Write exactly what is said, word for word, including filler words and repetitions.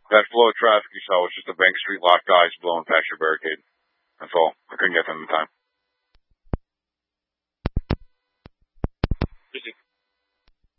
That flow of traffic you saw was just the Bank Street lock guys blowing past your barricade. That's all. I couldn't get them in time.